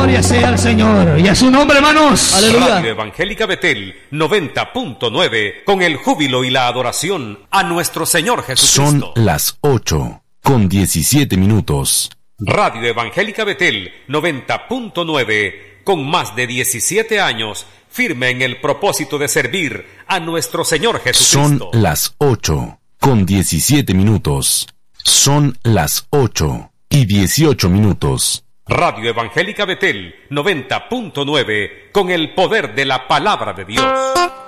Gloria sea al Señor y a su nombre, hermanos. Aleluya. Radio Evangélica Betel 90.9, con el júbilo y la adoración a nuestro Señor Jesucristo. Son las 8:17. Radio Evangélica Betel 90.9, con más de 17 años, firme en el propósito de servir a nuestro Señor Jesucristo. Son las 8:17. Son las 8:18. Radio Evangélica Betel 90.9, con el poder de la palabra de Dios.